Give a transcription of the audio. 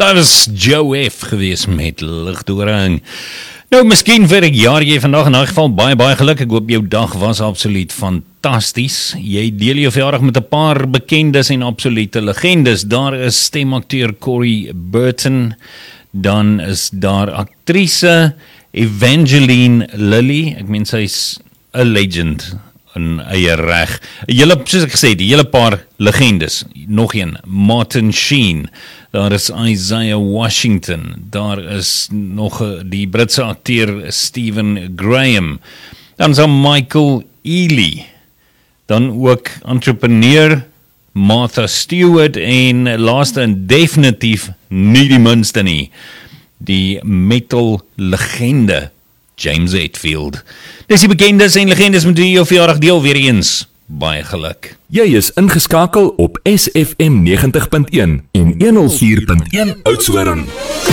Daar is Joe F gewees met Ligdoring. Nou, miskien vir 'n jaar jy vandag in elk geval baie geluk. Ek hoop jou dag was absoluut fantasties. Jy deel jou verjaardag met 'n paar bekendes en absolute legendes. Daar is stemakteur Corey Burton, dan is daar aktrise Evangeline Lilly. Ek meen sy's 'n legend in eie reg. Soos ek gesê, die hele paar legendes. Nog een, Martin Sheen. Daar is Isaiah Washington. Daar is nog die Britse akteur Stephen Graham. Dan is Michael Ealy. Dan ook entrepreneur Martha Stewart en laaste en definitief nie die minste nie, die metal legende James Hetfield. Dis die bekendes en legendes met wie jou verjaardag deel weer eens. Baie geluk. Jy is ingeskakel op SFM 90.1 en 104.1 Oudtshoorn.